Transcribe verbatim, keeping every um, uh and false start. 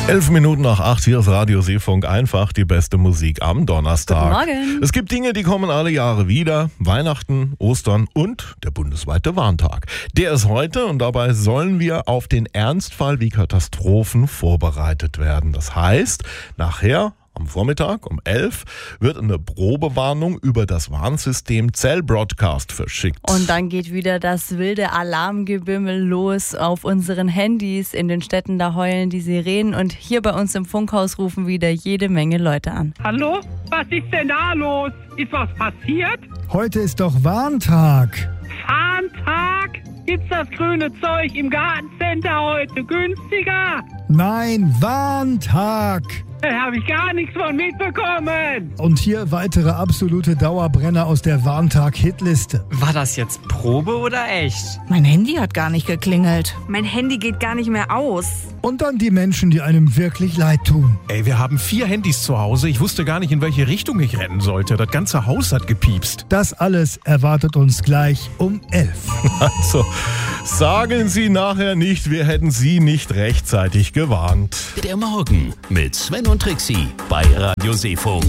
Elf Minuten nach acht, hier ist Radio Seefunk, einfach die beste Musik am Donnerstag. Guten Morgen. Es gibt Dinge, die kommen alle Jahre wieder. Weihnachten, Ostern und der bundesweite Warntag. Der ist heute und dabei sollen wir auf den Ernstfall wie Katastrophen vorbereitet werden. Das heißt, nachher am Vormittag um elf wird eine Probewarnung über das Warnsystem Cell Broadcast verschickt. Und dann geht wieder das wilde Alarmgebimmel los auf unseren Handys. In den Städten, da heulen die Sirenen und hier bei uns im Funkhaus rufen wieder jede Menge Leute an. Hallo? Was ist denn da los? Ist was passiert? Heute ist doch Warntag. Warntag? Gibt's das grüne Zeug im Gartencenter heute günstiger? Nein, Warntag. Da habe ich gar nichts von mitbekommen. Und hier weitere absolute Dauerbrenner aus der Warntag-Hitliste. War das jetzt Probe oder echt? Mein Handy hat gar nicht geklingelt. Mein Handy geht gar nicht mehr aus. Und dann die Menschen, die einem wirklich leid tun. Ey, wir haben vier Handys zu Hause. Ich wusste gar nicht, in welche Richtung ich rennen sollte. Das ganze Haus hat gepiepst. Das alles erwartet uns gleich um elf. Also, sagen Sie nachher nicht, wir hätten Sie nicht rechtzeitig gewarnt. Der Morgen mit Sven und Trixie bei Radio Seefunk.